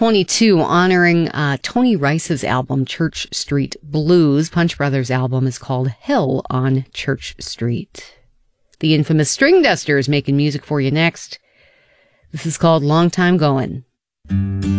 2022, honoring Tony Rice's album, Church Street Blues. Punch Brothers' album is called Hell on Church Street. The infamous String Dusters making music for you next. This is called Long Time Goin'.